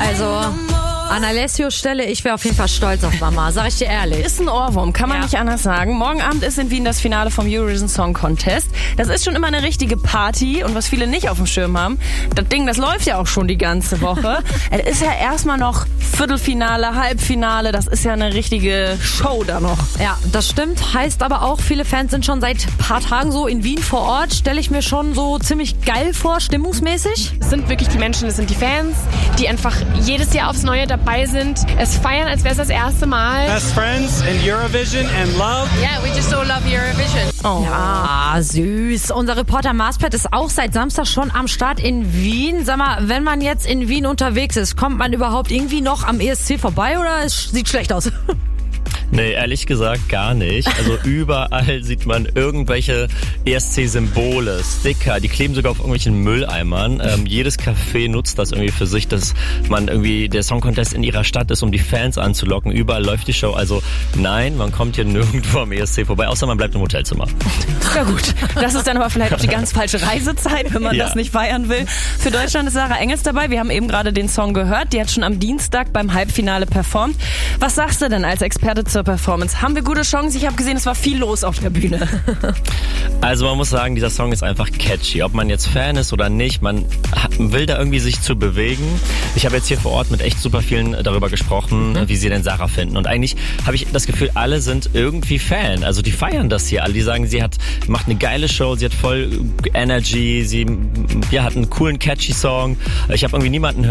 Also an Alessios Stelle, ich wäre auf jeden Fall stolz auf Mama, sag ich dir ehrlich. Ist ein Ohrwurm, kann man nicht anders sagen. Morgen Abend ist in Wien das Finale vom Eurovision Song Contest. Das ist schon immer eine richtige Party und was viele nicht auf dem Schirm haben, das Ding, das läuft ja auch schon die ganze Woche. Es ist ja erstmal noch Viertelfinale, Halbfinale, das ist ja eine richtige Show da noch. Ja, das stimmt, heißt aber auch, viele Fans sind schon seit ein paar Tagen so in Wien vor Ort, stelle ich mir schon so ziemlich geil vor, stimmungsmäßig. Es sind wirklich die Menschen, es sind die Fans, die einfach jedes Jahr aufs Neue dabei sind, es feiern, als wäre es das erste Mal. Best friends in Eurovision and love. Yeah, we just all love Eurovision. Oh. Ja, süß. Unser Reporter Marspet ist auch seit Samstag schon am Start in Wien. Sag mal, wenn man jetzt in Wien unterwegs ist, kommt man überhaupt irgendwie noch am ESC vorbei oder es sieht schlecht aus? Nee, ehrlich gesagt gar nicht. Also überall sieht man irgendwelche ESC-Symbole, Sticker, die kleben sogar auf irgendwelchen Mülleimern. Jedes Café nutzt das irgendwie für sich, dass man irgendwie der Song Contest in ihrer Stadt ist, um die Fans anzulocken. Überall läuft die Show. Also nein, man kommt hier nirgendwo am ESC vorbei, außer man bleibt im Hotelzimmer. Ja gut, das ist dann aber vielleicht auch die ganz falsche Reisezeit, wenn man das nicht feiern will. Für Deutschland ist Sarah Engels dabei. Wir haben eben gerade den Song gehört. Die hat schon am Dienstag beim Halbfinale performt. Was sagst du denn als Experte zur Performance? Haben wir gute Chancen? Ich habe gesehen, es war viel los auf der Bühne. Also man muss sagen, dieser Song ist einfach catchy. Ob man jetzt Fan ist oder nicht, man will da irgendwie sich zu bewegen. Ich habe jetzt hier vor Ort mit echt super vielen darüber gesprochen, wie sie denn Sarah finden. Und eigentlich habe ich das Gefühl, alle sind irgendwie Fan. Also die feiern das hier alle. Die sagen, sie macht eine geile Show, sie hat voll Energy, sie hat einen coolen, catchy Song. Ich habe irgendwie niemanden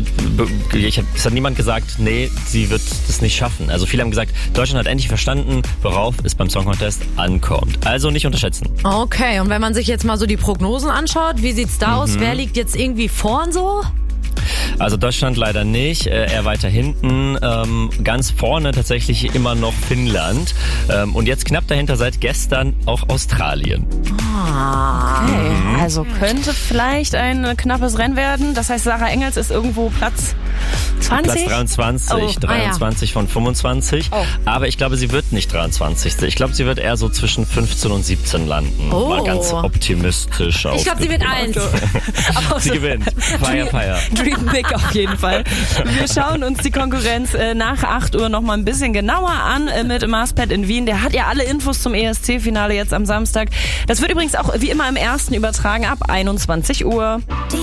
es hat niemand gesagt, nee, sie wird das nicht schaffen. Also viele haben gesagt, Deutschland hat endlich verstanden, worauf es beim Song Contest ankommt. Also nicht unterschätzen. Okay, und wenn man sich jetzt mal so die Prognosen anschaut, wie sieht's da aus? Wer liegt jetzt irgendwie vorn so? Also Deutschland leider nicht, eher weiter hinten. Ganz vorne tatsächlich immer noch Finnland. Und jetzt knapp dahinter seit gestern auch Australien. Okay, also könnte vielleicht ein knappes Rennen werden. Das heißt, Sarah Engels ist irgendwo Platz 20? Platz 23, 23 von 25. Oh. Aber ich glaube, sie wird nicht 23. Ich glaube, sie wird eher so zwischen 15 und 17 landen. Mal ganz optimistisch. Ich glaube, sie wird 1. Sie gewinnt. Feier. Dream big auf jeden Fall. Wir schauen uns die Konkurrenz nach 8 Uhr noch mal ein bisschen genauer an mit Marspet in Wien. Der hat ja alle Infos zum ESC-Finale jetzt am Samstag. Das wird übrigens auch wie immer im ersten übertragen ab 21 Uhr.